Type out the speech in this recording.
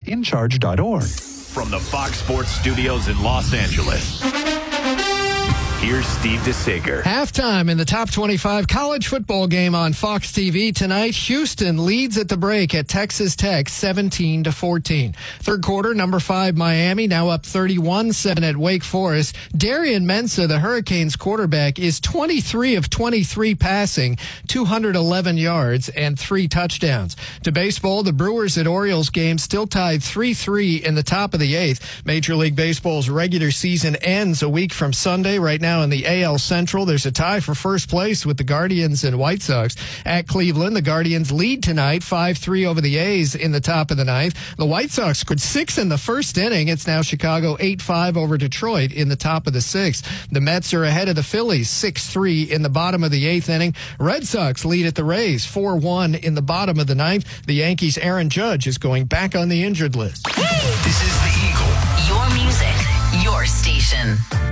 InCharge.org. From the Fox Sports Studios in Los Angeles, here's Steve DeSager. Halftime in the top 25 college football game on Fox TV tonight. Houston leads at the break at Texas Tech 17-14. Third quarter, number 5 Miami now up 31-7 at Wake Forest. Darian Mensah, the Hurricanes quarterback, is 23 of 23 passing, 211 yards and 3 touchdowns. To baseball, the Brewers at Orioles game still tied 3-3 in the top of the 8th. Major League Baseball's regular season ends a week from Sunday. Right now in the AL Central, there's a tie for first place with the Guardians and White Sox. At Cleveland, the Guardians lead tonight 5-3 over the A's in the top of the 9th. The White Sox scored 6 in the first inning. It's now Chicago 8-5 over Detroit in the top of the 6th. The Mets are ahead of the Phillies 6-3 in the bottom of the 8th inning. Red Sox lead at the Rays 4-1 in the bottom of the 9th. The Yankees' Aaron Judge is going back on the injured list. This is The Eagle. Your music, your station.